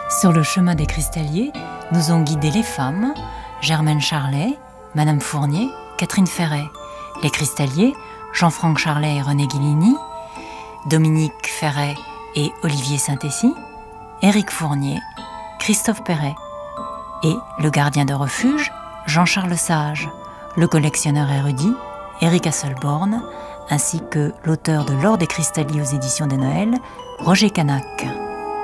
Sur le chemin des cristalliers, nous ont guidés les femmes, Germaine Charlet, Madame Fournier, Catherine Ferret. Les cristalliers, Jean-Franck Charlet et René Guilini, Dominique Ferret et Olivier Saint-Essy, Éric Fournier, Christophe Perret. Et le gardien de refuge, Jean-Charles Sage, le collectionneur érudit, Éric Hasselborn, ainsi que l'auteur de L'Or des cristalliers aux éditions de Noël, Roger Canac.